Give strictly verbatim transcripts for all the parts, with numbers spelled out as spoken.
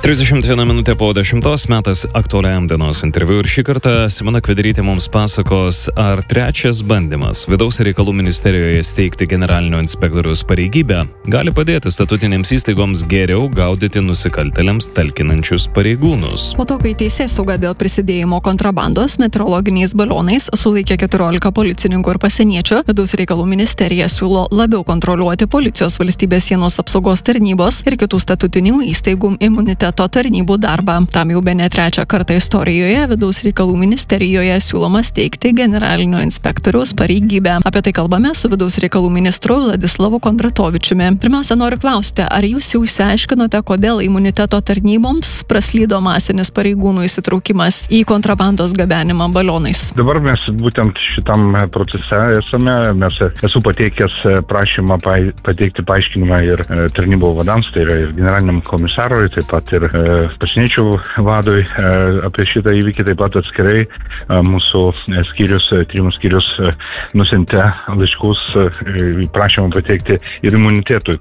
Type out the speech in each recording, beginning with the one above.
trisdešimt viena minutė po dešimtos, metas aktualiam dienos interviu ir šį kartą Simona Kvederytė mums pasakos, ar trečias bandymas vidaus reikalų ministerijoje steigti generalinio inspektoriaus pareigybę gali padėti statutinėms įstaigoms geriau gaudyti nusikaltėliams talkinančius pareigūnus. Po to, kai teisėsauga dėl prisidėjimo kontrabandos meteorologiniais balionais sulaikė keturiolika policininkų ir pasieniečių, vidaus reikalų ministerija siūlo labiau kontroliuoti policijos, valstybės sienos apsaugos tarnybos ir kitų statutinių įstaigų imuniteto tarnybų darbą. Tam jau bene trečią kartą istorijoje vidaus reikalų ministerijoje siūloma steigti generalinio inspektoriaus pareigybę. Apie tai kalbame su vidaus reikalų ministru Vladislavu Kondratovičiumi. Pirmiausia, noriu klausti, ar jūs jau išsiaiškinote, kodėl imuniteto tarnyboms praslydo masinis pareigūnų įsitraukimas į kontrabandos gabenimą balionais? Dabar mes būtent šitam procese esame. Mes esu pateikęs prašymą pateikti paaiškinimą ir tarnybų vadams, tai yra ir generaliniam komisarui, taip pat ir pasieniečių vadui apie šitą įvykį, taip pat atskirai mūsų skyrius, tyrimų skyrius nusintė laiškus prašymą pateikti ir imunitetui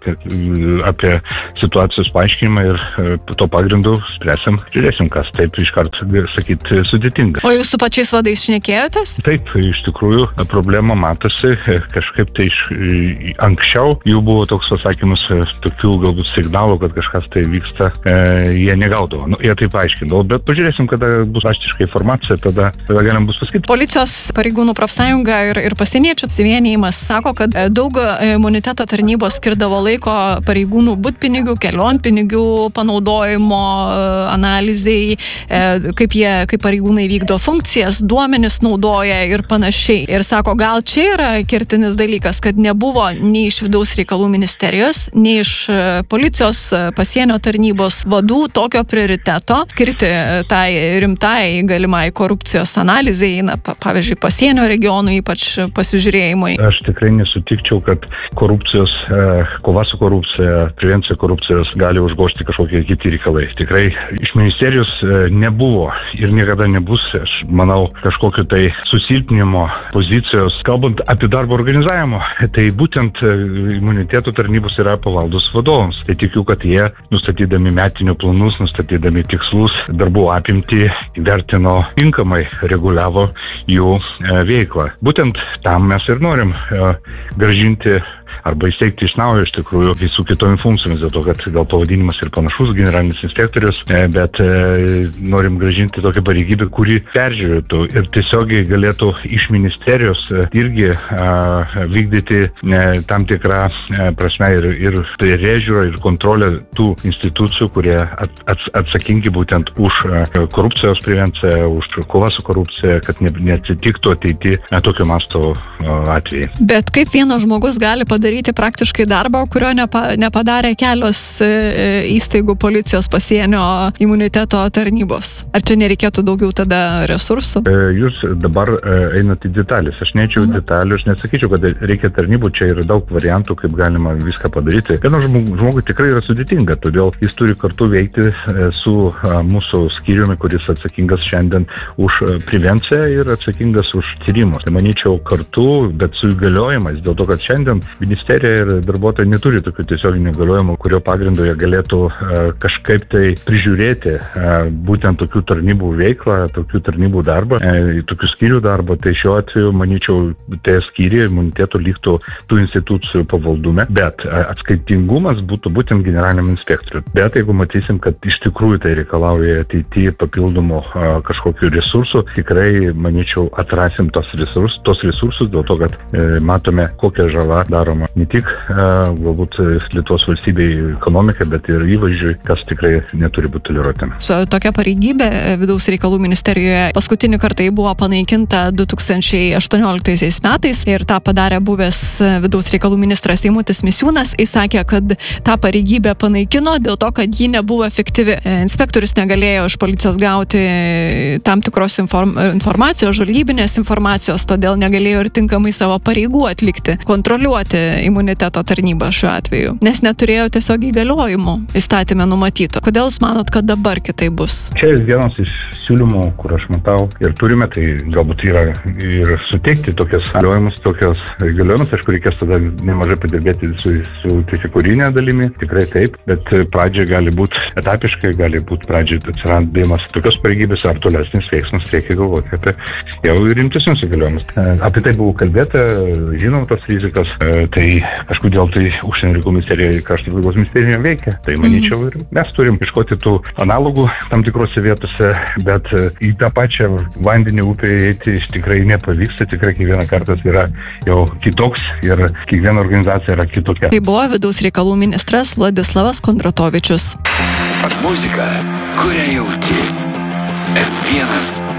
apie situacijos paaiškinimą ir to pagrindu spręsim, žiūrėsim, kas taip iškart sakyti sudėtinga. O jūs su pačiais vadais šnekėjotės? Taip, iš tikrųjų problema matosi, kažkaip tai iš, anksčiau jau buvo toks pasakymas, tokių galbūt signalų, kad kažkas tai vyksta, e, jie negaudavo. Nu, jie taip aiškindavo, bet pažiūrėsim, kada bus raštiška informacija, tada, tada galim bus pasakyti. Policijos pareigūnų profsąjunga ir, ir pasieniečių suvienijimas sako, kad daug imuniteto tarnybos skirdavo laiko pareigūnų butpinigių, kelionpinigių panaudojimo analizai, kaip jie, kaip pareigūnai vykdo funkcijas, duomenis naudoja ir panašiai. Ir sako, gal čia yra kertinis dalykas, kad nebuvo nei iš vidaus reikalų ministerijos, nei iš policijos pasienio tarnybos vadų tokio prioriteto skirti tai rimtai galimai korupcijos analizai, na, pavyzdžiui, pasienio regionų ypač pasižiūrėjimui. Aš tikrai nesutikčiau, kad korupcijos, kova su korupcija, prevencija korupcijos gali užgožti kažkokie kiti reikalai. Tikrai iš ministerijos nebuvo ir niekada nebus, aš manau, kažkokio tai susilpnimo pozicijos. Kalbant apie darbo organizavimo, tai būtent imuniteto tarnybos yra pavaldus vadovams. Tai tikiu, kad jie, nustatydami metinių planus, nustatydami tikslus, darbų apimtį, vertino tinkamai, reguliavo jų veiklą. Būtent tam mes ir norim grąžinti arba įsteigti iš naujo iš tikrųjų su kitom funkcijomis, dėl to, kad gal pavadinimas ir panašus generalinis inspektorius, bet e, norim grąžinti tokią pareigybę, kuri peržiūrėtų ir tiesiogiai galėtų iš ministerijos irgi a, vykdyti e, tam tikrą e, prasme ir, ir priežiūrą ir kontrolę tų institucijų, kurie at, at, atsakingi būtent už a, korupcijos prevenciją, už kovą su korupcija, kad ne, neatsitiktų ateity tokio masto atvejai. Bet kaip vienas žmogus gali padaryti daryti praktiškai darbą, kurio nepa, nepadarė kelios e, įstaigų policijos pasienio imuniteto tarnybos. Ar čia nereikėtų daugiau tada resursų? Jūs dabar einate į detalės. Aš nečiau mhm. detalių, aš nesakyčiau, kad reikia tarnybų, čia yra daug variantų, kaip galima viską padaryti. Vienas žmogui tikrai yra sudėtinga, todėl jis turi kartu veikti su mūsų skyriumi, kuris atsakingas šiandien už prevenciją ir atsakingas už tyrimus. Tai manyčiau kartu, bet su įgaliojimais, dėl to, kad šiandien ministerija ir darbuotojai neturi tokių tiesioginių įgaliojimų, kurio pagrindu jie galėtų uh, kažkaip tai prižiūrėti uh, būtent tokių tarnybų veiklą, tokių tarnybų darbą, uh, tokių skyrių darbą. Tai šiuo atveju, manyčiau, tie skyriai imunitetų liktų tų institucijų pavaldume, bet uh, atskaitingumas būtų būtent generaliniam inspektoriui. Bet jeigu matysim, kad iš tikrųjų tai reikalauja ateityje papildomų uh, kažkokių resursų, tikrai, manyčiau, atrasim tos resursus, tos resursus dėl to, kad uh, matome, kokia žala daroma ne tik galbūt Lietuvos valstybei ekonomikai, bet ir įvaizdžiui, kas tikrai neturi būti toleruotina. Tokia pareigybė vidaus reikalų ministerijoje paskutinį kartą buvo panaikinta du tūkstančiai aštuonioliktaisiais metais ir tą padarė buvęs vidaus reikalų ministras Eimutis Misiūnas. Jis sakė, kad tą pareigybę panaikino dėl to, kad ji nebuvo efektyvi. Inspektorius negalėjo iš policijos gauti tam tikros inform- informacijos, žvalgybinės informacijos, todėl negalėjo ir tinkamai savo pareigų atlikti, kontroliuoti imuniteto tarnybą šiuo atveju, nes neturėjo tiesiog įgaliojimų įstatymę numatyto. Kodėl jūs manot, kad dabar kitaip bus? Čia vienas iš siūlymų, kur aš matau ir turime, tai galbūt yra ir suteikti tokias įgaliojimus, tokias įgaliojimus, aišku, reikės tada nemažai padirbėti su, su teisėkūrinė dalimi, tikrai taip, bet pradžioje gali būti etapiškai, gali būti pradžiai atsirandamas tokios pareigybės ar tolesnis veiksmas, reikia galvoti apie jau rimtesnius įgaliojimus. Apie tai buvo kalbėta, žinom tas rizikas, tai kažkodėl tai užsienio reikalų ministerija, krašto apsaugos ministerija veikia. Tai manyčiau ir mes turim ieškoti tų analogų tam tikrose vietose, bet į tą pačią vandenį upėje eiti tikrai nepavyksta, tikrai kiekvieną kartą yra jau kitoks ir kiekviena organizacija yra kitokia. Tai buvo vidaus reikalų ministras Vladislavas Kondratovičius. Muzika, kurią jauti. F vienas